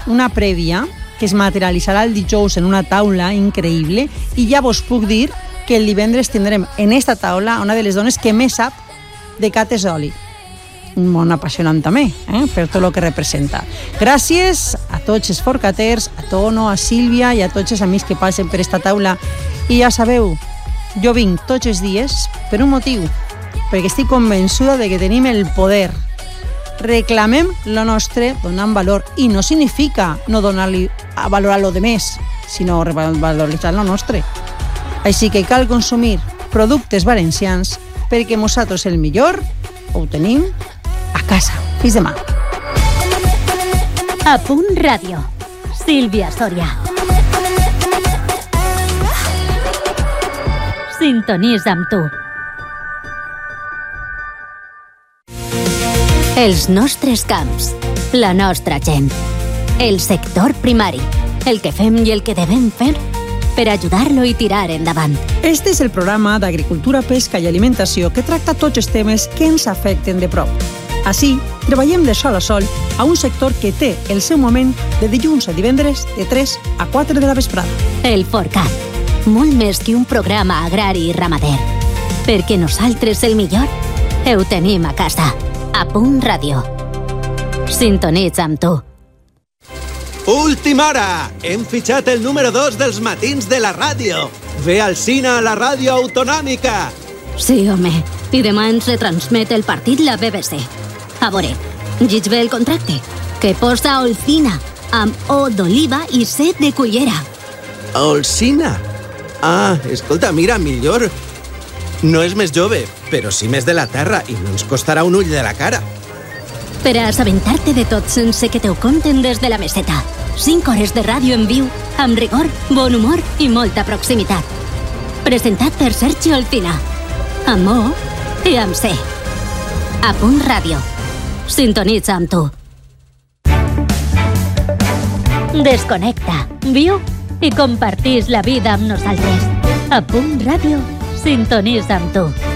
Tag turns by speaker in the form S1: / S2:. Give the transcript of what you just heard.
S1: una prèvia que es materialitzarà el dijous en una taula increïble i ja vos puc dir que el divendres tindrem en esta taula una de les dones que més sap de cates d'oli. Un món apassionant també, per tot el que representa. Gràcies a tots els forcaters, a Tono, a Sílvia i a tots els amics que passen per esta taula. I ja sabeu, jo vinc tots els dies per un motiu, perquè estic convençuda de que tenim el poder. Reclamem lo nostre donant valor, i no significa no donar-li a valorar lo de més, sinó valoritzar lo nostre. Així que cal consumir productes valencians perquè nosaltres el millor ho tenim a casa. Fins demà.
S2: A Punt Ràdio. Sílvia Soria. Sintonitza amb tu. Els nostres camps, la nostra gent, el sector primari, el que fem i el que devem fer per ajudar-lo i tirar endavant.
S1: Este és el programa d'Agricultura, Pesca i Alimentació que tracta tots els temes que ens afecten de prop. Així, treballem de sol a sol a un sector que té el seu moment de dilluns a divendres de 3 a 4 de la vesprada.
S2: El Forcat, molt més que un programa agrari i ramader, perquè nosaltres el millor ho tenim a casa. A Punt Ràdio. Sintonitza amb tu.
S3: Última hora! Hem fitxat el número 2 dels matins de la ràdio. Ve al cine a la ràdio autonòmica.
S2: Sí, home. I demà ens retransmet el partit la BBC. A veure, lleig bé el contracte, que posa Olcina, amb O d'oliva i C de cullera.
S3: Olcina? Ah, escolta, mira, millor. No és més jove, però sí més de la terra i no ens costarà un ull de la cara.
S2: Per a assabentar-te de tot sense que t'ho conten des de la meseta. 5 hores de ràdio en viu, amb rigor, bon humor i molta proximitat. Presentat per Sergio Olcina. Amb O i amb C. A Punt Ràdio. Sintonitza amb tu. Desconnecta, viu i compartís la vida amb nosaltres. A Punt Ràdio. Sintonitza amb tu.